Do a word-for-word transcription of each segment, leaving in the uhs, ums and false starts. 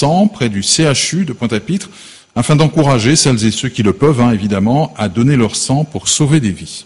sang près du C H U de Pointe-à-Pitre, afin d'encourager celles et ceux qui le peuvent, hein, évidemment, à donner leur sang pour sauver des vies.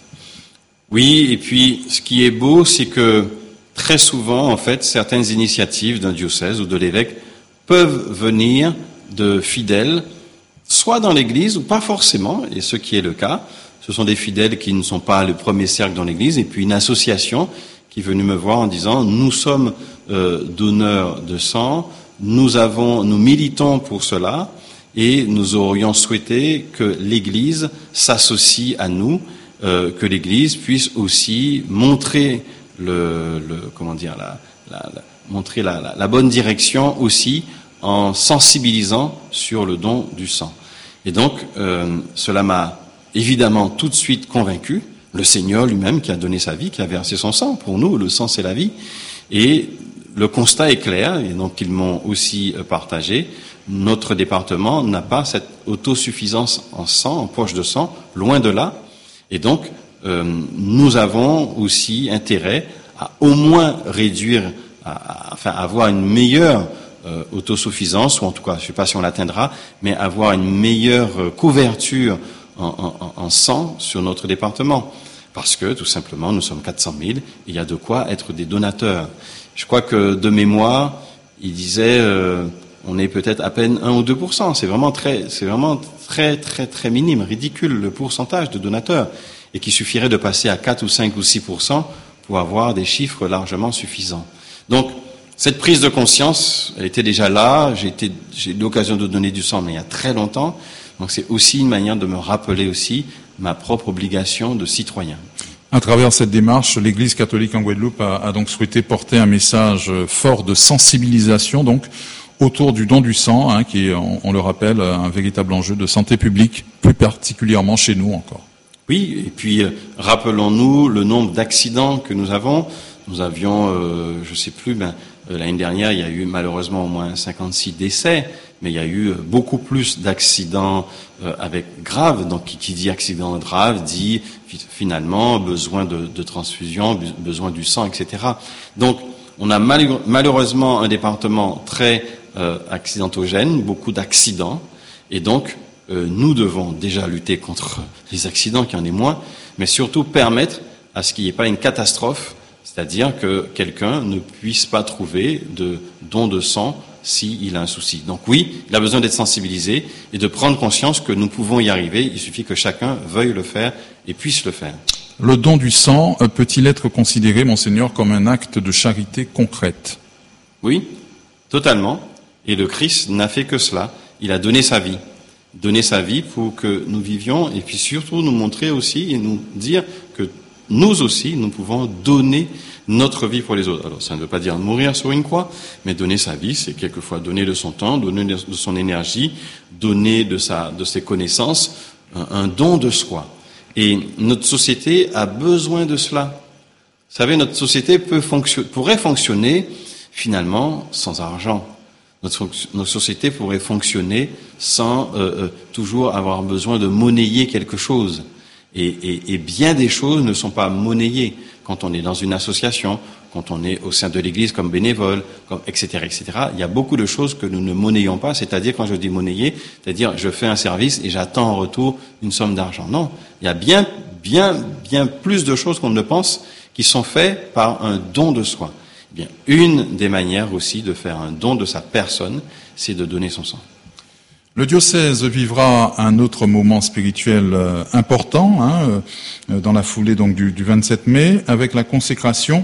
Oui, et puis ce qui est beau, c'est que très souvent, en fait, certaines initiatives d'un diocèse ou de l'évêque peuvent venir de fidèles, soit dans l'Église ou pas forcément, et ce qui est le cas, ce sont des fidèles qui ne sont pas le premier cercle dans l'Église, et puis une association qui est venue me voir en disant « Nous sommes euh, donneurs de sang, nous avons, nous militons pour cela, et nous aurions souhaité que l'Église s'associe à nous, euh, que l'Église puisse aussi montrer le, le comment dire la, la, la montrer la, la, la bonne direction aussi en sensibilisant sur le don du sang. » Et donc euh, cela m'a évidemment tout de suite convaincu. Le Seigneur lui-même qui a donné sa vie, qui a versé son sang. Pour nous, le sang c'est la vie. Et le constat est clair, et donc ils m'ont aussi partagé. Notre département n'a pas cette autosuffisance en sang, en poche de sang, loin de là. Et donc, euh, nous avons aussi intérêt à au moins réduire, à, à, enfin, avoir une meilleure euh, autosuffisance, ou en tout cas, je ne sais pas si on l'atteindra, mais avoir une meilleure euh, couverture en, en, en sang sur notre département. Parce que, tout simplement, nous sommes quatre cent mille, et il y a de quoi être des donateurs. Je crois que, de mémoire, il disait... Euh, on est peut-être à peine un ou deux pour cent. C'est vraiment très, c'est vraiment très, très, très minime, ridicule le pourcentage de donateurs. Et qu'il suffirait de passer à quatre ou cinq ou six pour cent pour avoir des chiffres largement suffisants. Donc, cette prise de conscience, elle était déjà là. J'ai été, j'ai eu l'occasion de donner du sang, mais il y a très longtemps. Donc, c'est aussi une manière de me rappeler aussi ma propre obligation de citoyen. À travers cette démarche, l'Église catholique en Guadeloupe a, a donc souhaité porter un message fort de sensibilisation, donc, autour du don du sang, hein, qui est, on, on le rappelle, un véritable enjeu de santé publique, plus particulièrement chez nous encore. Oui, et puis euh, rappelons-nous le nombre d'accidents que nous avons. Nous avions, euh, je ne sais plus, ben, euh, l'année dernière, il y a eu malheureusement au moins cinquante-six décès, mais il y a eu euh, beaucoup plus d'accidents euh, avec graves. Donc, qui, qui dit accident grave dit finalement besoin de, de transfusion, besoin du sang, et cetera. Donc, on a mal, malheureusement un département très euh, accidentogène, beaucoup d'accidents, et donc euh, nous devons déjà lutter contre les accidents, qu'il y en ait moins, mais surtout permettre à ce qu'il n'y ait pas une catastrophe, c'est-à-dire que quelqu'un ne puisse pas trouver de don de sang s'il a un souci. Donc oui, il a besoin d'être sensibilisé et de prendre conscience que nous pouvons y arriver, il suffit que chacun veuille le faire et puisse le faire. Le don du sang peut-il être considéré, Monseigneur, comme un acte de charité concrète ? Oui, totalement. Et le Christ n'a fait que cela. Il a donné sa vie. Donné sa vie pour que nous vivions et puis surtout nous montrer aussi et nous dire que nous aussi, nous pouvons donner notre vie pour les autres. Alors, ça ne veut pas dire mourir sur une croix, mais donner sa vie, c'est quelquefois donner de son temps, donner de son énergie, donner de sa, de ses connaissances, un, un don de soi. Et notre société a besoin de cela. Vous savez, notre société peut fonction, pourrait fonctionner finalement sans argent. Notre, notre société pourrait fonctionner sans euh, euh, toujours avoir besoin de monnayer quelque chose. Et, et, et bien des choses ne sont pas monnayées quand on est dans une association, quand on est au sein de l'Église comme bénévole, comme et cetera, et cetera. Il y a beaucoup de choses que nous ne monnayons pas. C'est-à-dire, quand je dis monnayer, c'est-à-dire je fais un service et j'attends en retour une somme d'argent. Non, il y a bien, bien, bien plus de choses qu'on ne pense qui sont faites par un don de soi. Eh bien, une des manières aussi de faire un don de sa personne, c'est de donner son sang. Le diocèse vivra un autre moment spirituel euh, important, hein, euh, dans la foulée donc du, du vingt-sept mai, avec la consécration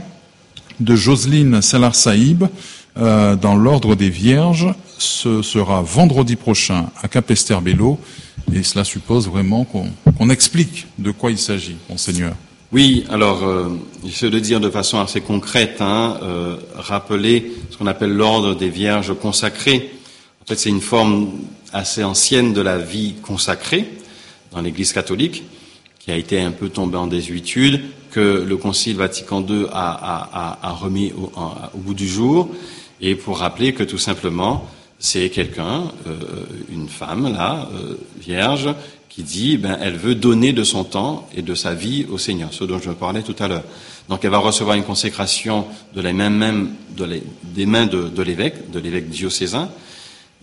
de Jocelyne Salar Saïb euh, dans l'ordre des Vierges. Ce sera vendredi prochain à Capesterre-Belle-Eau, et cela suppose vraiment qu'on, qu'on explique de quoi il s'agit, Monseigneur. Oui, alors, euh, j'essaie de dire de façon assez concrète, hein, euh, rappeler ce qu'on appelle l'ordre des Vierges consacrées. En fait, c'est une forme assez ancienne de la vie consacrée dans l'Église catholique, qui a été un peu tombée en désuétude, que le Concile Vatican deux a, a, a, a remis au, en, au bout du jour, et pour rappeler que tout simplement, c'est quelqu'un, euh, une femme, là, euh, vierge, qui dit, ben, elle veut donner de son temps et de sa vie au Seigneur, ce dont je parlais tout à l'heure. Donc, elle va recevoir une consécration de la main même, de les, des mains de, de l'évêque, de l'évêque diocésain,